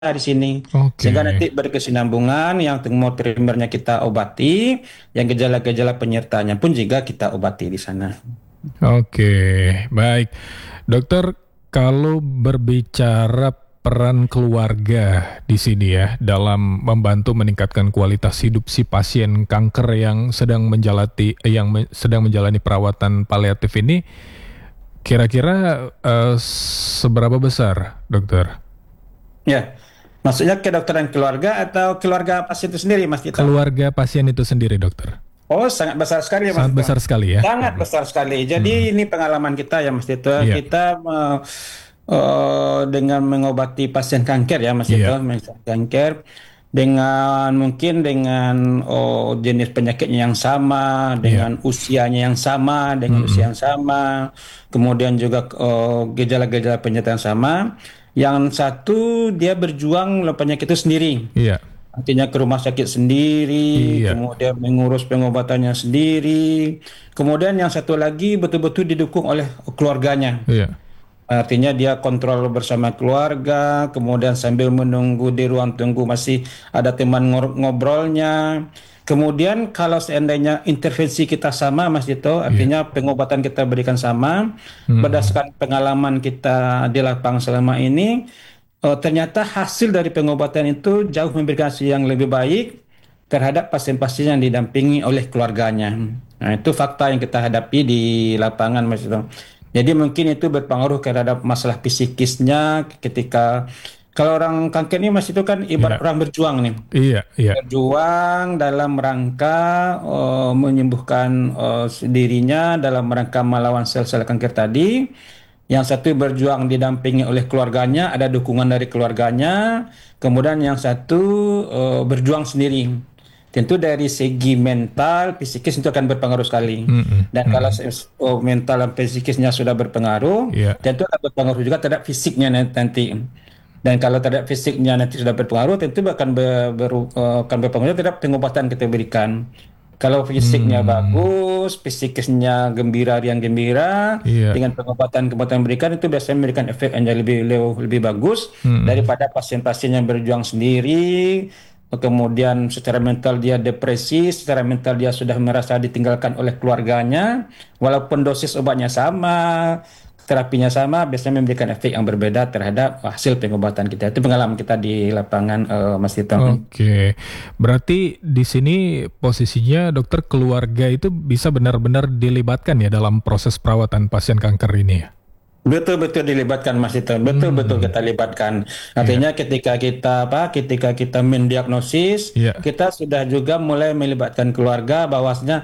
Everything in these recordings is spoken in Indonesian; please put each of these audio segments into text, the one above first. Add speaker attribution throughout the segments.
Speaker 1: di sini. Sehingga
Speaker 2: Oke,
Speaker 1: nanti berkesinambungan yang tumor primernya kita obati, yang gejala-gejala penyertanya pun juga kita obati di sana.
Speaker 2: oke, baik. Dokter, kalau berbicara peran keluarga di sini ya dalam membantu meningkatkan kualitas hidup si pasien kanker yang sedang sedang menjalani perawatan paliatif ini, kira-kira seberapa besar, dokter?
Speaker 1: Ya, maksudnya kedokteran keluarga atau keluarga pasien itu sendiri, Mas Tito?
Speaker 2: Keluarga pasien itu sendiri, dokter.
Speaker 1: Oh, sangat besar sekali ya, Mas
Speaker 2: Sangat
Speaker 1: Tito.
Speaker 2: besar sekali ya.
Speaker 1: Sangat
Speaker 2: Mm-mm.
Speaker 1: besar sekali.
Speaker 2: Mm-mm.
Speaker 1: Jadi ini pengalaman kita ya, Mas Tito.
Speaker 2: Iya,
Speaker 1: Kita dengan mengobati pasien kanker ya, Mas Tito,
Speaker 2: iya.
Speaker 1: pasien kanker dengan mungkin dengan jenis penyakitnya yang sama,
Speaker 2: Iya.
Speaker 1: dengan usianya yang sama, dengan
Speaker 2: Mm-mm.
Speaker 1: usia yang sama, kemudian juga gejala-gejala penyertaan sama. Yang satu dia berjuang melawan penyakit itu sendiri.
Speaker 2: Iya.
Speaker 1: Artinya ke rumah sakit sendiri,
Speaker 2: Iya.
Speaker 1: kemudian mengurus pengobatannya sendiri. Kemudian yang satu lagi betul-betul didukung oleh keluarganya.
Speaker 2: Iya.
Speaker 1: Artinya dia kontrol bersama keluarga, kemudian sambil menunggu di ruang tunggu masih ada teman ngobrolnya. Kemudian kalau seandainya intervensi kita sama, Mas Dito,
Speaker 2: Iya.
Speaker 1: artinya pengobatan kita berikan sama,
Speaker 2: Mm-mm.
Speaker 1: berdasarkan pengalaman kita di lapangan selama ini, ternyata hasil dari pengobatan itu jauh memberikan hasil yang lebih baik terhadap pasien-pasien yang didampingi oleh keluarganya. Nah, itu fakta yang kita hadapi di lapangan, Mas Dito. Jadi mungkin itu berpengaruh terhadap masalah psikisnya ketika kalau orang kanker ini Mas itu kan
Speaker 2: Iya.
Speaker 1: ibarat orang berjuang nih.
Speaker 2: Iya. Iya.
Speaker 1: Berjuang dalam rangka menyembuhkan dirinya dalam rangka melawan sel-sel kanker tadi. Yang satu berjuang didampingi oleh keluarganya, ada dukungan dari keluarganya. Kemudian yang satu berjuang sendiri. Tentu dari segi mental, psikis itu akan berpengaruh sekali.
Speaker 2: Mm-mm.
Speaker 1: Dan kalau
Speaker 2: Mm-mm.
Speaker 1: mental dan psikisnya sudah berpengaruh,
Speaker 2: Iya.
Speaker 1: tentu akan berpengaruh juga terhadap fisiknya nanti. Dan kalau terhadap fisiknya nanti sudah berpengaruh, tentu akan berpengaruh terhadap pengobatan kita berikan. Kalau fisiknya
Speaker 2: Hmm.
Speaker 1: bagus, psikisnya gembira, riang gembira,
Speaker 2: Iya.
Speaker 1: dengan pengobatan-pengobatan yang berikan itu biasanya memberikan efek yang jauh lebih bagus
Speaker 2: Mm-mm.
Speaker 1: daripada pasien-pasien yang berjuang sendiri, kemudian secara mental dia depresi, secara mental dia sudah merasa ditinggalkan oleh keluarganya, walaupun dosis obatnya sama, terapinya sama, biasanya memberikan efek yang berbeda terhadap hasil pengobatan kita. Itu pengalaman kita di lapangan, Mas Tito.
Speaker 2: Oke, berarti di sini posisinya dokter keluarga itu bisa benar-benar dilibatkan ya dalam proses perawatan pasien kanker ini ya?
Speaker 1: Betul-betul dilibatkan Mas itu, betul-betul
Speaker 2: Hmm.
Speaker 1: kita libatkan.
Speaker 2: Iya.
Speaker 1: Artinya ketika kita mendiagnosis,
Speaker 2: Iya.
Speaker 1: kita sudah juga mulai melibatkan keluarga bahwasanya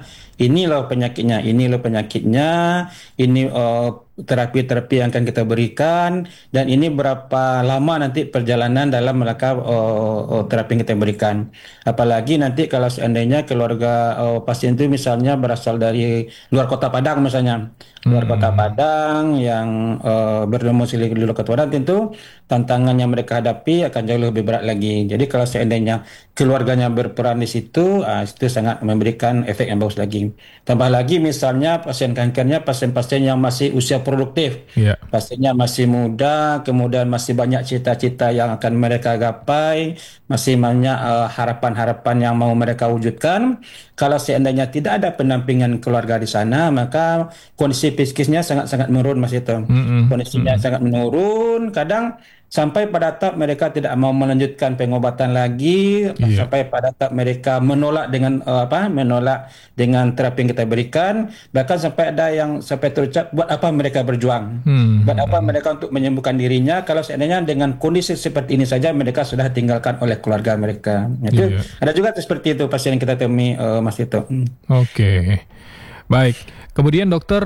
Speaker 1: ini loh penyakitnya, ini terapi-terapi yang akan kita berikan, dan ini berapa lama nanti perjalanan dalam rangka terapi yang kita berikan. Apalagi nanti kalau seandainya keluarga pasien itu misalnya berasal dari luar kota Padang misalnya. Luar kota
Speaker 2: Hmm.
Speaker 1: Padang yang berdomisili di luar kota Padang tentu tantangan yang mereka hadapi akan jauh lebih berat lagi. Jadi kalau seandainya keluarganya berperan di situ, itu sangat memberikan efek yang bagus lagi. Tambah lagi misalnya pasien kankernya pasien-pasien yang masih usia produktif,
Speaker 2: Iya.
Speaker 1: pasiennya masih muda, kemudian masih banyak cita-cita yang akan mereka gapai, masih banyak harapan-harapan yang mau mereka wujudkan. Kalau seandainya tidak ada pendampingan keluarga di sana, maka kondisi psikisnya sangat-sangat menurun Mas itu.
Speaker 2: Mm-mm.
Speaker 1: Kondisinya
Speaker 2: Mm-mm.
Speaker 1: sangat menurun, kadang sampai pada tahap mereka tidak mau melanjutkan pengobatan lagi,
Speaker 2: Iya.
Speaker 1: sampai pada tahap mereka menolak dengan menolak dengan terapi yang kita berikan, bahkan sampai ada yang sampai terucap buat apa mereka berjuang. Buat apa
Speaker 2: Hmm.
Speaker 1: mereka untuk menyembuhkan dirinya kalau seandainya dengan kondisi seperti ini saja mereka sudah tinggalkan oleh keluarga mereka. Itu
Speaker 2: Iya.
Speaker 1: ada juga seperti itu pasien yang kita temui Mas itu.
Speaker 2: Oke. Baik. Kemudian dokter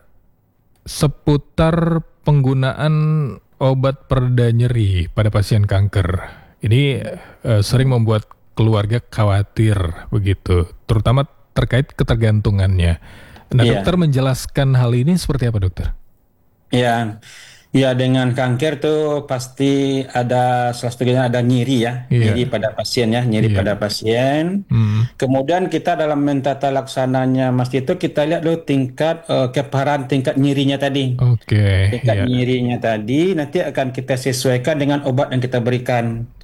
Speaker 2: seputar penggunaan obat pereda nyeri pada pasien kanker. Ini sering membuat keluarga khawatir begitu, terutama terkait ketergantungannya. Nah, dokter
Speaker 1: Iya.
Speaker 2: menjelaskan hal ini seperti apa, dokter?
Speaker 1: Ya, ya dengan kanker tuh pasti ada salah satunya ada nyeri ya, nyeri
Speaker 2: Iya,
Speaker 1: pada pasien ya, nyeri
Speaker 2: iya.
Speaker 1: pada pasien.
Speaker 2: Hmm.
Speaker 1: Kemudian kita dalam mentata laksananya Mas itu kita lihat dulu tingkat keparahan tingkat nyerinya tadi.
Speaker 2: Oke,
Speaker 1: Tingkat
Speaker 2: iya.
Speaker 1: nyerinya tadi nanti akan kita sesuaikan dengan obat yang kita berikan.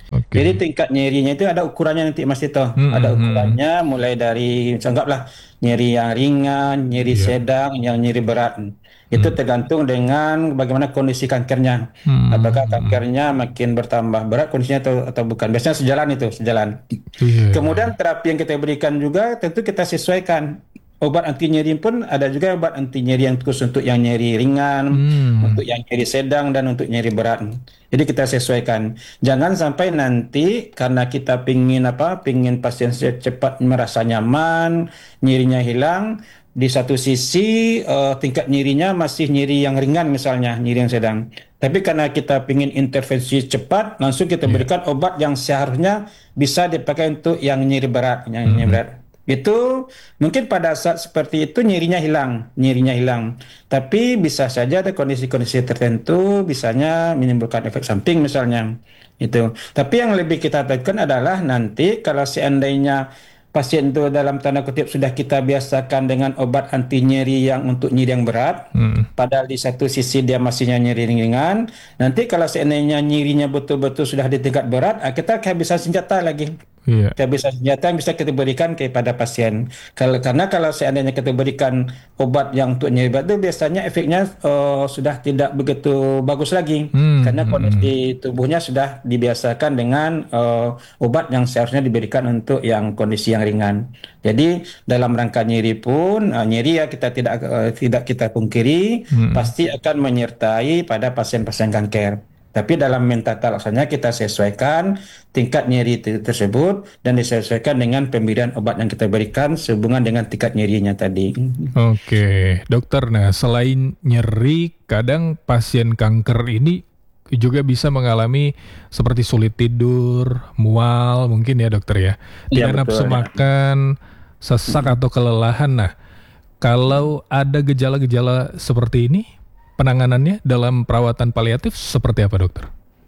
Speaker 1: Jadi
Speaker 2: Oke.
Speaker 1: tingkat nyerinya itu ada ukurannya nanti Mas Tito.
Speaker 2: Hmm,
Speaker 1: Ada
Speaker 2: hmm, hmm.
Speaker 1: ukurannya mulai dari anggaplah nyeri yang ringan, nyeri
Speaker 2: Iya.
Speaker 1: sedang, yang nyeri berat. Itu
Speaker 2: Hmm.
Speaker 1: tergantung dengan bagaimana kondisi kankernya.
Speaker 2: Hmm,
Speaker 1: Apakah
Speaker 2: hmm, hmm.
Speaker 1: kankernya makin bertambah berat kondisinya atau bukan. Biasanya sejalan itu, sejalan.
Speaker 2: Iya, iya,
Speaker 1: Kemudian
Speaker 2: iya.
Speaker 1: terapi yang kita berikan juga tentu kita sesuaikan. Obat anti nyeri pun ada juga obat anti nyeri yang khusus untuk yang nyeri ringan,
Speaker 2: Hmm.
Speaker 1: untuk yang nyeri sedang dan untuk nyeri berat. Jadi kita sesuaikan. Jangan sampai nanti karena kita pingin apa, pingin pasien cepat merasa nyaman, nyerinya hilang. Di satu sisi tingkat nyerinya masih nyeri yang ringan misalnya, nyeri yang sedang. Tapi karena kita pingin intervensi cepat, langsung kita
Speaker 2: Iya.
Speaker 1: berikan obat yang seharusnya bisa dipakai untuk yang nyeri berat, yang
Speaker 2: Hmm,
Speaker 1: nyeri
Speaker 2: hmm.
Speaker 1: berat. Itu mungkin pada saat seperti itu nyerinya hilang, nyerinya hilang. Tapi bisa saja ada kondisi-kondisi tertentu, bisanya menimbulkan efek samping misalnya. Itu. Tapi yang lebih kita takutkan adalah nanti kalau seandainya pasien itu dalam tanda kutip sudah kita biasakan dengan obat anti nyeri yang untuk nyeri yang berat,
Speaker 2: Hmm.
Speaker 1: padahal di satu sisi dia masih nyeri ringan, nanti kalau seandainya nyerinya betul-betul sudah di tingkat berat, kita kehabisan senjata lagi.
Speaker 2: Iya.
Speaker 1: Kehabisan senjata yang bisa kita berikan kepada pasien. Karena kalau seandainya kita berikan obat yang untuk nyeri berat itu biasanya efeknya sudah tidak begitu bagus lagi.
Speaker 2: Hmm,
Speaker 1: Karena
Speaker 2: hmm, hmm.
Speaker 1: kondisi tubuhnya sudah dibiasakan dengan obat yang seharusnya diberikan untuk yang kondisi yang ringan. Jadi dalam rangka nyeri pun nyeri ya kita tidak kita pungkiri
Speaker 2: Hmm.
Speaker 1: pasti akan menyertai pada pasien-pasien kanker. Tapi dalam mentata laksana kita sesuaikan tingkat nyeri tersebut dan disesuaikan dengan pemberian obat yang kita berikan sehubungan dengan tingkat nyerinya tadi.
Speaker 2: Oke, dokter. Nah, selain nyeri, kadang pasien kanker ini juga bisa mengalami seperti sulit tidur, mual, mungkin ya dokter ya.
Speaker 1: Iya
Speaker 2: Tidak
Speaker 1: betul
Speaker 2: nafsu
Speaker 1: ya.
Speaker 2: makan, sesak atau kelelahan. Nah, kalau ada gejala-gejala seperti ini, penanganannya dalam perawatan paliatif seperti apa dokter?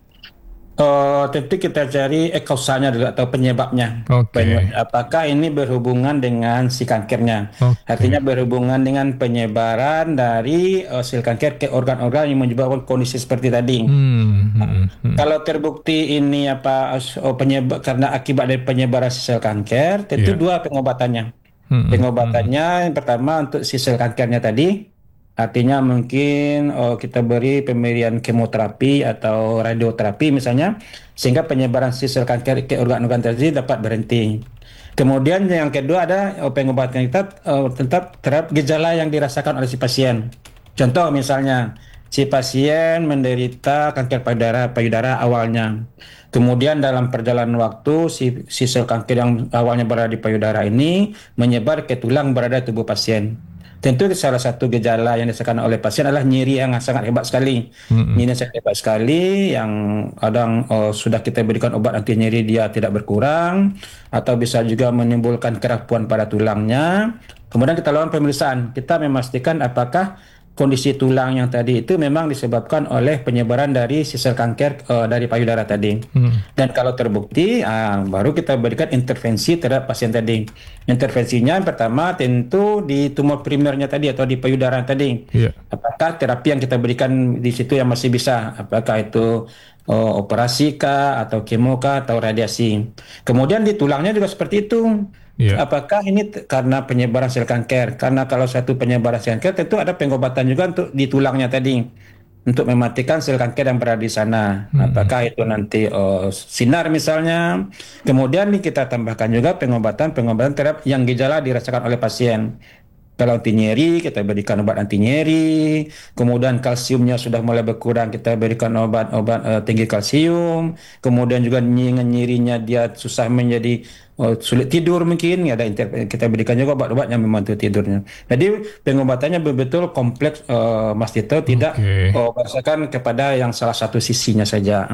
Speaker 1: Tentu kita cari kausanya dulu atau penyebabnya.
Speaker 2: Oke,
Speaker 1: Apakah ini berhubungan dengan si kankernya? Artinya
Speaker 2: oke.
Speaker 1: berhubungan dengan penyebaran dari sel kanker ke organ-organ yang menyebabkan kondisi seperti tadi.
Speaker 2: Hmm, hmm, hmm.
Speaker 1: Kalau terbukti ini apa penyebab karena akibat dari penyebaran sel kanker, tentu
Speaker 2: Iya.
Speaker 1: dua pengobatannya.
Speaker 2: Hmm, hmm, hmm.
Speaker 1: Pengobatannya yang pertama untuk si sel kankernya tadi, artinya mungkin kita beri pemberian kemoterapi atau radioterapi misalnya, sehingga penyebaran si sel kanker ke organ-organ tadi dapat berhenti. Kemudian yang kedua ada pengobatan kita tetap terhadap gejala yang dirasakan oleh si pasien. Contoh misalnya, si pasien menderita kanker payudara awalnya. Kemudian dalam perjalanan waktu si sel kanker yang awalnya berada di payudara ini menyebar ke tulang berada di tubuh pasien. Tentu salah satu gejala yang dirasakan oleh pasien adalah nyeri yang sangat hebat sekali.
Speaker 2: Hmm,
Speaker 1: Nyeri yang sangat hebat sekali yang kadang sudah kita berikan obat anti nyeri dia tidak berkurang atau bisa juga menimbulkan kerapuan pada tulangnya. Kemudian kita lakukan pemeriksaan. Kita memastikan apakah kondisi tulang yang tadi itu memang disebabkan oleh penyebaran dari sel kanker dari payudara tadi.
Speaker 2: hmm.
Speaker 1: Dan kalau terbukti, baru kita berikan intervensi terhadap pasien tadi. Intervensinya yang pertama tentu di tumor primernya tadi atau di payudara tadi.
Speaker 2: Iya.
Speaker 1: Apakah terapi yang kita berikan di situ yang masih bisa? Apakah itu operasi kah, atau kemo kah, atau radiasi? Kemudian di tulangnya juga seperti itu.
Speaker 2: Iya.
Speaker 1: Apakah ini karena penyebaran sel kanker? Karena kalau satu penyebaran sel kanker tentu ada pengobatan juga untuk di tulangnya tadi untuk mematikan sel kanker yang berada di sana.
Speaker 2: Hmm.
Speaker 1: Apakah itu nanti sinar misalnya. Kemudian nih kita tambahkan juga pengobatan terhadap yang gejala dirasakan oleh pasien. Kalau anti nyeri, kita berikan obat anti nyeri. Kemudian kalsiumnya sudah mulai berkurang, kita berikan obat-obat tinggi kalsium. Kemudian juga nyerinya dia susah menjadi sulit tidur mungkin, kita berikan juga obat-obat yang membantu tidurnya. Jadi pengobatannya betul-betul kompleks, Mas Tito, tidak
Speaker 2: Oke.
Speaker 1: berdasarkan kepada yang salah satu sisinya saja.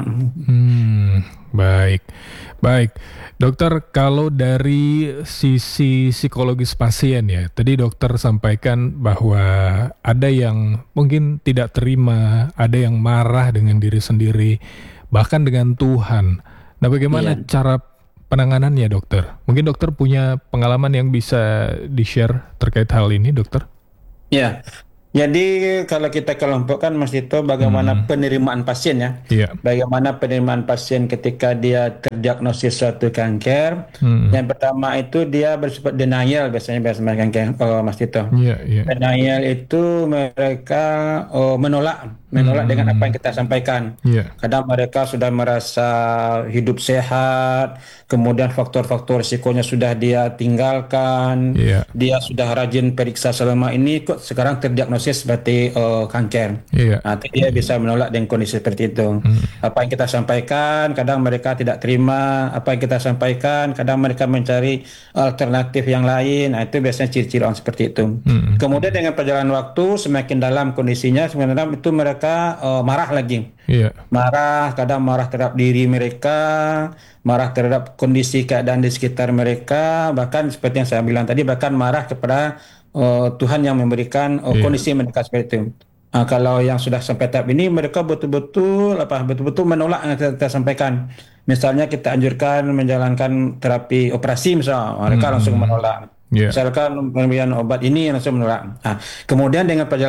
Speaker 2: Hmm, baik. Baik. Dokter, kalau dari sisi psikologis pasien ya, tadi dokter sampaikan bahwa ada yang mungkin tidak terima, ada yang marah dengan diri sendiri, bahkan dengan Tuhan. Nah, bagaimana
Speaker 1: Iya.
Speaker 2: cara penanganannya, dokter? Mungkin dokter punya pengalaman yang bisa di-share terkait hal ini, dokter?
Speaker 1: Ya. Jadi kalau kita kelompokkan Mas Tito bagaimana
Speaker 2: Hmm,
Speaker 1: penerimaan pasien ya.
Speaker 2: iya.
Speaker 1: Bagaimana penerimaan pasien ketika dia terdiagnosis suatu kanker.
Speaker 2: Hmm,
Speaker 1: Yang pertama itu dia bersifat denial biasanya biasanya kanker Mas Tito.
Speaker 2: iya, iya.
Speaker 1: Denial itu mereka menolak dengan apa yang
Speaker 2: Hmm,
Speaker 1: kita sampaikan.
Speaker 2: iya,
Speaker 1: Kadang mereka sudah merasa hidup sehat, kemudian faktor-faktor risikonya sudah dia tinggalkan,
Speaker 2: iya,
Speaker 1: dia sudah rajin periksa selama ini, kok sekarang terdiagnosis seperti kanker.
Speaker 2: iya.
Speaker 1: Nah, dia bisa menolak dengan kondisi seperti itu.
Speaker 2: Hmm,
Speaker 1: Apa yang kita sampaikan, kadang mereka tidak terima. Apa yang kita sampaikan, kadang mereka mencari alternatif yang lain. Nah, itu biasanya ciri-ciri orang seperti itu.
Speaker 2: hmm,
Speaker 1: Kemudian dengan perjalanan waktu, semakin dalam kondisinya, semakin dalam itu mereka marah lagi.
Speaker 2: iya,
Speaker 1: Marah, kadang marah terhadap diri mereka, marah terhadap kondisi keadaan di sekitar mereka, bahkan seperti yang saya bilang tadi, bahkan marah kepada Tuhan yang memberikan
Speaker 2: iya.
Speaker 1: kondisi mereka seperti itu. Kalau yang sudah sampai tahap ini, mereka betul-betul menolak yang kita sampaikan. Misalnya kita anjurkan menjalankan terapi operasi, misal mereka langsung
Speaker 2: Hmm,
Speaker 1: menolak.
Speaker 2: iya.
Speaker 1: Misalkan pemberian obat ini langsung menolak. Kemudian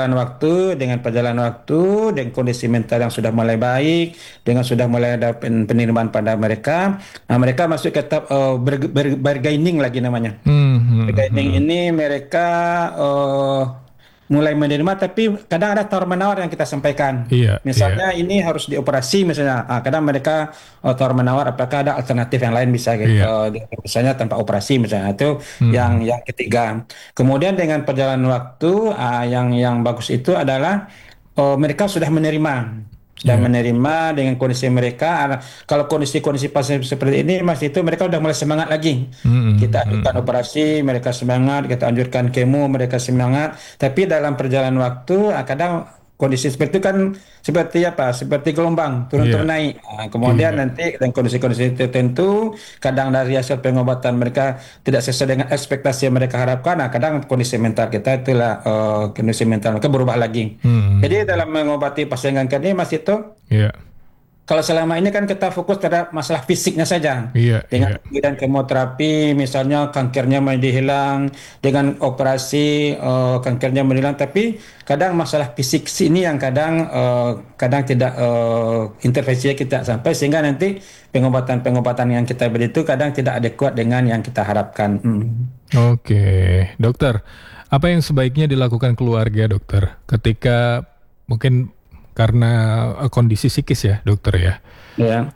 Speaker 1: dengan kondisi mental yang sudah mulai baik, dengan sudah mulai ada penerimaan pada mereka, mereka masuk ke tahap bargaining lagi namanya.
Speaker 2: Hmm, hmm,
Speaker 1: Bargaining
Speaker 2: hmm.
Speaker 1: ini mereka eh, mulai menerima, tapi kadang ada tawar-menawar yang kita sampaikan.
Speaker 2: Iya, iya,
Speaker 1: Misalnya ini harus dioperasi misalnya. Kadang mereka tawar-menawar apakah ada alternatif yang lain bisa gitu.
Speaker 2: iya.
Speaker 1: Misalnya tanpa operasi misalnya. Itu
Speaker 2: Hmm,
Speaker 1: yang ketiga. Kemudian dengan perjalanan waktu yang bagus itu adalah mereka sudah menerima. Sudah
Speaker 2: iya.
Speaker 1: menerima dengan kondisi mereka. Kalau kondisi-kondisi pasien seperti ini, Mas, itu mereka udah mulai semangat lagi.
Speaker 2: Hmm,
Speaker 1: Kita
Speaker 2: hmm,
Speaker 1: anjurkan
Speaker 2: hmm.
Speaker 1: operasi, mereka semangat. Kita anjurkan kemo, mereka semangat. Tapi dalam perjalanan waktu, kadang kondisi seperti itu kan seperti apa? Seperti gelombang turun-turun
Speaker 2: Iya,
Speaker 1: naik. Kemudian
Speaker 2: iya.
Speaker 1: nanti dan kondisi-kondisi tertentu, kadang dari hasil pengobatan mereka tidak sesuai dengan ekspektasi yang mereka harapkan. Kadang kondisi mental kita itulah kondisi mental mereka berubah lagi. Jadi
Speaker 2: Hmm,
Speaker 1: dalam mengobati pasien kanker ini, Mas itu
Speaker 2: iya,
Speaker 1: kalau selama ini kan kita fokus terhadap masalah fisiknya saja.
Speaker 2: iya,
Speaker 1: Dengan
Speaker 2: iya.
Speaker 1: pemberian kemoterapi, misalnya kankernya menjadi hilang, dengan operasi kankernya menghilang. Tapi kadang masalah fisik ini yang kadang tidak intervensinya kita sampai sehingga nanti pengobatan-pengobatan yang kita beri itu kadang tidak adekuat dengan yang kita harapkan.
Speaker 2: Oke, dokter. Apa yang sebaiknya dilakukan keluarga, dokter, ketika mungkin karena kondisi psikis ya, dokter ya,
Speaker 1: Ya,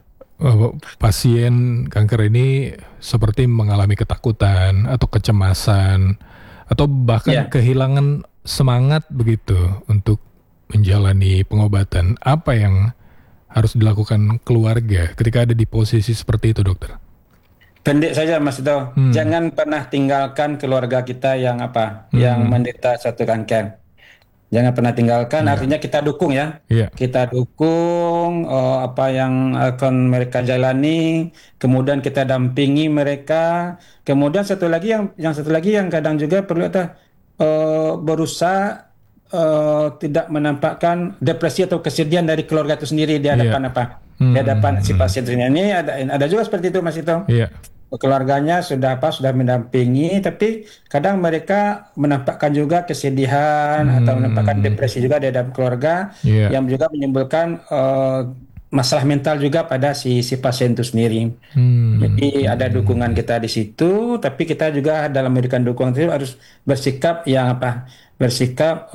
Speaker 2: pasien kanker ini seperti mengalami ketakutan atau kecemasan atau bahkan
Speaker 1: ya.
Speaker 2: kehilangan semangat begitu untuk menjalani pengobatan. Apa yang harus dilakukan keluarga ketika ada di posisi seperti itu, dokter?
Speaker 1: Pendek saja Mas Ito.
Speaker 2: Hmm,
Speaker 1: Jangan pernah tinggalkan keluarga kita yang yang
Speaker 2: hmm,
Speaker 1: menderita satu kanker. Jangan pernah tinggalkan,
Speaker 2: iya,
Speaker 1: artinya kita dukung ya.
Speaker 2: iya,
Speaker 1: Kita dukung apa yang akan mereka jalani, kemudian kita dampingi mereka. Kemudian satu lagi yang kadang juga perlu kita berusaha tidak menampakkan depresi atau kesedihan dari keluarga itu sendiri di
Speaker 2: iya,
Speaker 1: hadapan apa? Di hadapan si
Speaker 2: hmm,
Speaker 1: pasien ini ada juga seperti itu Mas itu
Speaker 2: iya,
Speaker 1: keluarganya sudah mendampingi tapi kadang mereka menampakkan juga kesedihan atau menampakkan
Speaker 2: hmm,
Speaker 1: depresi juga di dalam keluarga
Speaker 2: iya,
Speaker 1: yang juga menimbulkan masalah mental juga pada si pasien itu sendiri.
Speaker 2: hmm,
Speaker 1: Jadi ada dukungan
Speaker 2: hmm.
Speaker 1: kita di situ, tapi kita juga dalam memberikan dukungan itu harus bersikap yang bersikap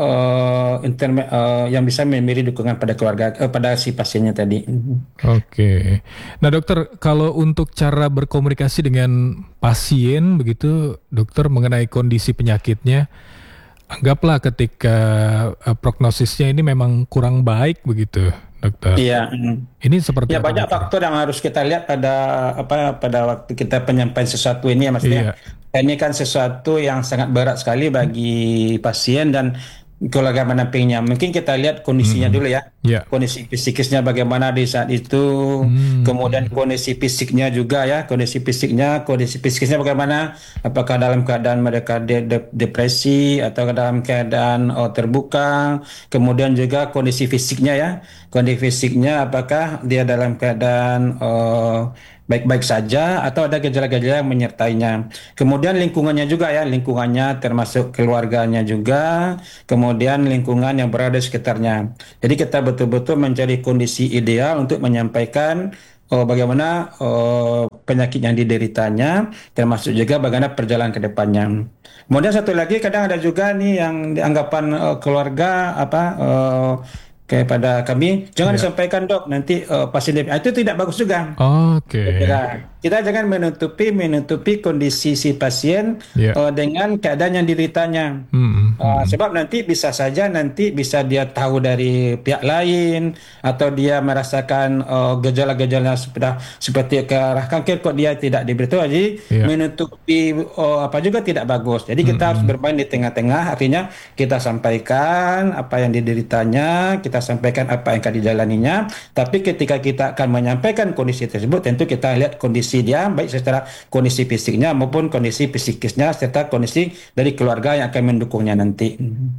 Speaker 1: yang bisa memberi dukungan pada keluarga pada si pasiennya tadi.
Speaker 2: Oke. Nah, dokter, kalau untuk cara berkomunikasi dengan pasien begitu, dokter mengenai kondisi penyakitnya, anggaplah ketika prognosisnya ini memang kurang baik begitu, dokter.
Speaker 1: Iya.
Speaker 2: Ini seperti
Speaker 1: Ya
Speaker 2: apa,
Speaker 1: banyak
Speaker 2: dokter?
Speaker 1: faktor yang harus kita lihat pada waktu kita penyampaian sesuatu ini ya maksudnya.
Speaker 2: Iya.
Speaker 1: Ini kan sesuatu yang sangat berat sekali bagi pasien dan keluarga menampingnya. Mungkin kita lihat kondisinya
Speaker 2: Mm-mm.
Speaker 1: dulu ya.
Speaker 2: Iya.
Speaker 1: Kondisi psikisnya bagaimana di saat itu, kemudian
Speaker 2: Hmm.
Speaker 1: kondisi fisiknya juga ya, kondisi psikisnya bagaimana, apakah dalam keadaan mereka depresi atau dalam keadaan terbuka, kemudian juga kondisi fisiknya ya, kondisi fisiknya apakah dia dalam keadaan baik-baik saja atau ada gejala-gejala yang menyertainya. Kemudian lingkungannya juga ya, lingkungannya termasuk keluarganya juga, kemudian lingkungan yang berada di sekitarnya. Jadi kita betul-betul mencari kondisi ideal untuk menyampaikan bagaimana penyakit yang dideritanya, termasuk juga bagaimana perjalanan ke depannya. Kemudian satu lagi kadang ada juga nih yang dianggapan keluarga kepada kami jangan
Speaker 2: Ya.
Speaker 1: disampaikan dok nanti pasien itu tidak bagus juga.
Speaker 2: Oke.
Speaker 1: Saya kira kita jangan menutupi kondisi si pasien
Speaker 2: Ya.
Speaker 1: dengan keadaan yang dideritanya. Sebab nanti bisa saja nanti bisa dia tahu dari pihak lain atau dia merasakan gejala-gejala seperti ke arah kanker kok dia tidak diberitahu. Jadi
Speaker 2: Ya.
Speaker 1: menutupi apa juga tidak bagus. Jadi kita harus bermain di tengah-tengah. Artinya kita sampaikan apa yang dideritanya, kita sampaikan apa yang akan dijalaninya. Tapi ketika kita akan menyampaikan kondisi tersebut, tentu kita lihat kondisi dia baik secara kondisi fisiknya maupun kondisi psikisnya serta kondisi dari keluarga yang akan mendukungnya nanti.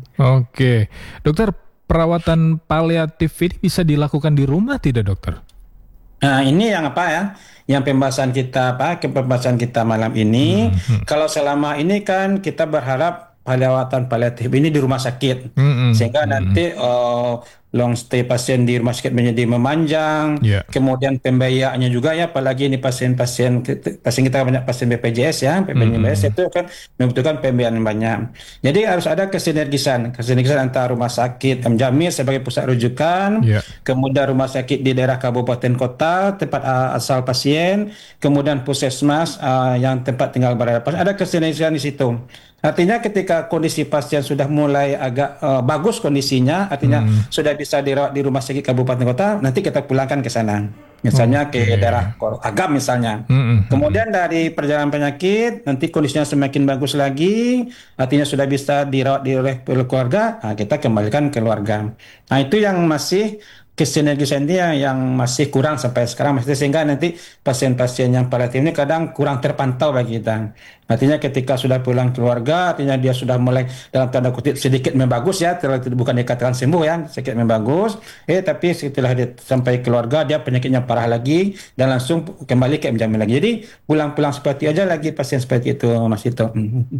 Speaker 2: Oke. Dokter, perawatan paliatif ini bisa dilakukan di rumah tidak, dokter?
Speaker 1: Nah, ini yang apa ya? Yang pembahasan kita malam ini. Kalau selama ini kan kita berharap perawatan paliatif ini di rumah sakit, sehingga nanti long stay pasien di rumah sakit menjadi memanjang.
Speaker 2: Ya.
Speaker 1: Kemudian pembiayaannya juga ya, apalagi ini pasien kita banyak pasien BPJS ya, BPJS itu kan membutuhkan pembiayaan yang banyak. Jadi harus ada kesinergisan antara rumah sakit Jamil sebagai pusat rujukan,
Speaker 2: Ya.
Speaker 1: kemudian rumah sakit di daerah kabupaten kota tempat asal pasien, kemudian puskesmas yang tempat tinggal berada pasien. Ada kesinergisan di situ. Artinya ketika kondisi pasien sudah mulai agak bagus kondisinya, artinya sudah bisa dirawat di rumah sakit kabupaten kota, nanti kita pulangkan ke sana. Misalnya ke daerah Agam misalnya. Kemudian dari perjalanan penyakit, nanti kondisinya semakin bagus lagi, artinya sudah bisa dirawat oleh keluarga, kita kembalikan ke keluarga. Nah itu yang masih kesinergisan dia yang masih kurang sampai sekarang, sehingga nanti pasien-pasien yang paliatif ini kadang kurang terpantau bagi kita. Artinya ketika sudah pulang keluarga, artinya dia sudah mulai dalam tanda kutip sedikit membagus ya, bukan dikatakan sembuh ya, sedikit membagus. Tapi setelah dia sampai keluarga, dia penyakitnya parah lagi dan langsung kembali ke Jamil lagi. Jadi pulang-pulang seperti aja lagi pasien seperti itu, Mas Ito.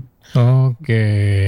Speaker 2: Oke.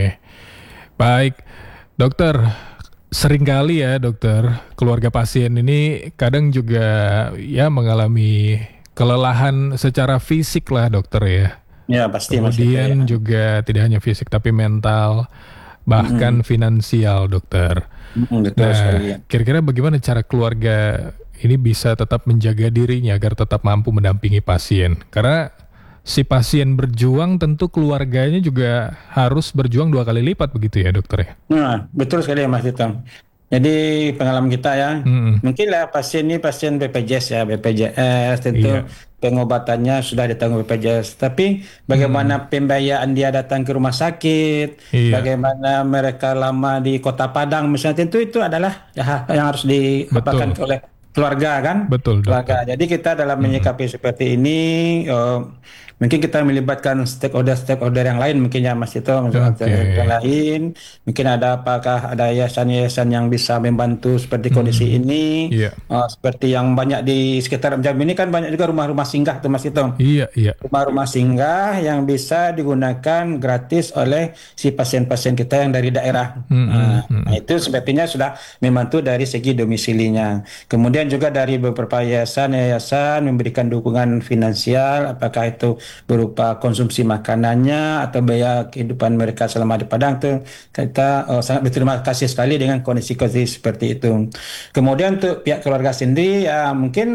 Speaker 2: Baik, dokter. Seringkali ya dokter, keluarga pasien ini kadang juga ya mengalami kelelahan secara fisik lah dokter ya.
Speaker 1: Ya pasti Mas Ito, ya.
Speaker 2: Kemudian juga tidak hanya fisik tapi mental, bahkan finansial dokter.
Speaker 1: Betul sekali ya.
Speaker 2: Kira-kira bagaimana cara keluarga ini bisa tetap menjaga dirinya agar tetap mampu mendampingi pasien? Karena si pasien berjuang tentu keluarganya juga harus berjuang 2 kali lipat begitu ya dokter ya?
Speaker 1: Nah, betul sekali ya Mas Tito. Jadi pengalaman kita ya, mungkin lah pasien ini pasien BPJS ya, BPJS tentu pengobatannya sudah ditanggung BPJS. Tapi bagaimana pembiayaan dia datang ke rumah sakit, bagaimana mereka lama di Kota Padang misalnya, tentu itu adalah hal yang harus diapakan oleh keluarga kan?
Speaker 2: Betul,
Speaker 1: keluarga. Jadi kita dalam menyikapi seperti ini, mungkin kita melibatkan stakeholder yang lain mungkin ya Mas itu, yang lain. Mungkin apakah ada yayasan-yayasan yang bisa membantu seperti kondisi ini, seperti yang banyak di sekitar Jambi ini kan banyak juga rumah-rumah singgah tuh Mas itu.
Speaker 2: Iya.
Speaker 1: Rumah-rumah singgah yang bisa digunakan gratis oleh si pasien-pasien kita yang dari daerah. Nah, itu sepertinya sudah membantu dari segi domisilinya. Kemudian juga dari beberapa yayasan memberikan dukungan finansial, apakah itu berupa konsumsi makanannya atau biaya kehidupan mereka selama di Padang, tuh kita sangat berterima kasih sekali dengan kondisi-kondisi seperti itu. Kemudian untuk pihak keluarga sendiri ya mungkin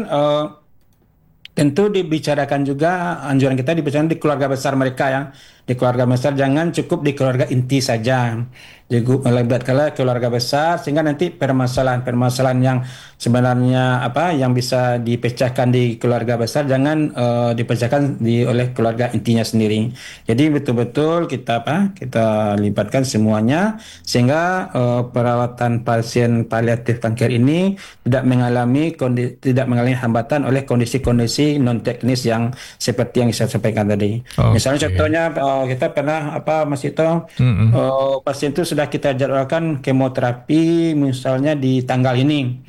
Speaker 1: tentu dibicarakan juga, anjuran kita dibicarakan di keluarga besar mereka ya. Di keluarga besar jangan cukup di keluarga inti saja. Melibatkanlah keluarga besar sehingga nanti permasalahan-permasalahan yang sebenarnya yang bisa dipecahkan di keluarga besar jangan dipecahkan oleh keluarga intinya sendiri. Jadi betul-betul kita libatkan semuanya sehingga perawatan pasien paliatif kanker ini tidak mengalami hambatan oleh kondisi-kondisi non teknis yang seperti yang saya sampaikan tadi. Misalnya contohnya kita pernah Mas Ito, pasien itu sudah kita jadwalkan kemoterapi misalnya di tanggal ini.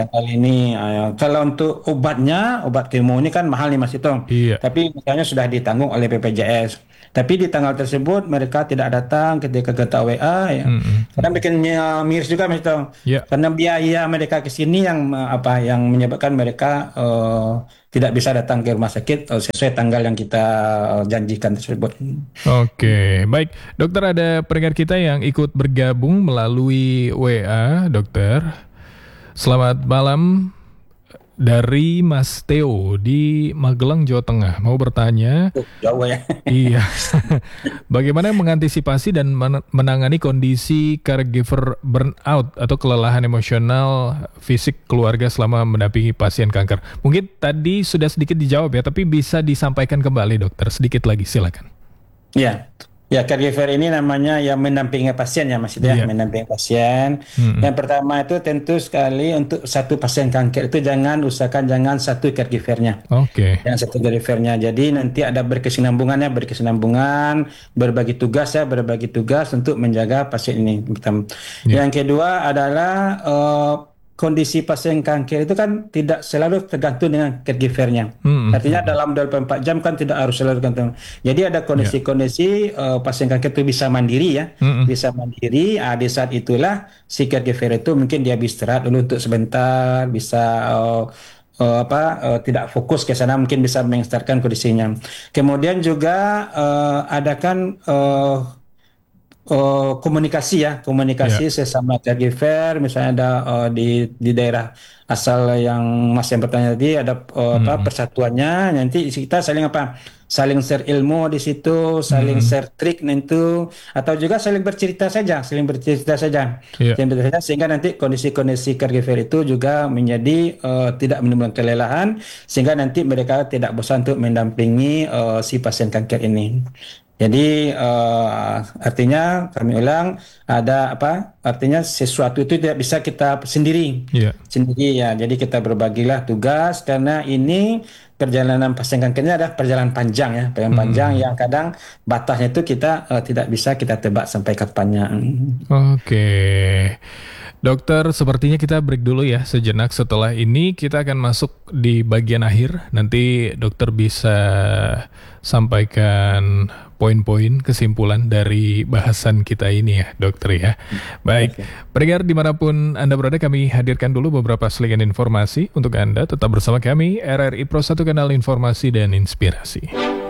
Speaker 1: tanggal ini. Kalau untuk obatnya, obat kemo ini kan mahal nih Mas Itong.
Speaker 2: Iya.
Speaker 1: Tapi misalnya sudah ditanggung oleh BPJS. Tapi di tanggal tersebut mereka tidak datang ketika kita WA ya.
Speaker 2: Mm-mm.
Speaker 1: Karena bikin miris juga Mas Itong.
Speaker 2: Ya.
Speaker 1: Karena biaya mereka ke sini yang yang menyebabkan mereka tidak bisa datang ke rumah sakit sesuai tanggal yang kita janjikan tersebut.
Speaker 2: Oke, baik. Dokter, ada pendengar kita yang ikut bergabung melalui WA, dokter. Selamat malam dari Mas Theo di Magelang, Jawa Tengah. Mau bertanya,
Speaker 1: Jauh ya.
Speaker 2: iya, bagaimana mengantisipasi dan menangani kondisi caregiver burnout atau kelelahan emosional fisik keluarga selama mendampingi pasien kanker? Mungkin tadi sudah sedikit dijawab ya, tapi bisa disampaikan kembali dokter, sedikit lagi, silakan.
Speaker 1: Ya, ya caregiver ini namanya yang mendampingi pasien ya Mas Ida,
Speaker 2: Iya.
Speaker 1: mendampingi pasien.
Speaker 2: Mm-mm.
Speaker 1: Yang pertama itu tentu sekali untuk satu pasien kanker itu usahakan jangan satu caregivernya.
Speaker 2: Oke.
Speaker 1: Jangan satu caregivernya. Jadi nanti ada berkesinambungan, berbagi tugas untuk menjaga pasien ini. Pertama.
Speaker 2: Iya.
Speaker 1: Yang kedua adalah kondisi pasien kanker itu kan tidak selalu tergantung dengan caregivernya.
Speaker 2: Mm-mm.
Speaker 1: Artinya dalam 24 jam kan tidak harus selalu tergantung. Jadi ada kondisi-kondisi pasien kanker itu bisa mandiri ya,
Speaker 2: Mm-mm.
Speaker 1: bisa mandiri. Di saat itulah si caregiver itu mungkin dia istirahat dulu untuk sebentar, bisa tidak fokus ke sana, mungkin bisa mengestarkan kondisinya. Kemudian juga adakan komunikasi
Speaker 2: Iya.
Speaker 1: sesama caregiver, misalnya ada di daerah asal yang Mas yang bertanya tadi ada
Speaker 2: Mm-mm.
Speaker 1: persatuannya, nanti kita saling share ilmu di situ, saling
Speaker 2: Mm-mm.
Speaker 1: share trik nanti, atau juga saling bercerita saja,
Speaker 2: Iya.
Speaker 1: sehingga nanti kondisi-kondisi caregiver itu juga menjadi tidak menimbulkan kelelahan, sehingga nanti mereka tidak bosan untuk mendampingi si pasien kanker ini. Jadi artinya kami ulang artinya sesuatu itu tidak bisa kita sendiri
Speaker 2: Iya.
Speaker 1: ya. Jadi kita berbagilah tugas karena ini perjalanan pasien kankernya adalah perjalanan panjang ya, panjang
Speaker 2: Mm-mm.
Speaker 1: yang kadang batasnya itu kita tidak bisa kita tebak sampai kapannya.
Speaker 2: Oke. Dokter, sepertinya kita break dulu ya sejenak. Setelah ini kita akan masuk di bagian akhir. Nanti dokter bisa sampaikan poin-poin kesimpulan dari bahasan kita ini ya, dokter ya. Baik,
Speaker 1: Oke.
Speaker 2: pendengar dimanapun Anda berada, kami hadirkan dulu beberapa selingan informasi untuk Anda. Tetap bersama kami, RRI Pro 1 Kanal Informasi dan Inspirasi.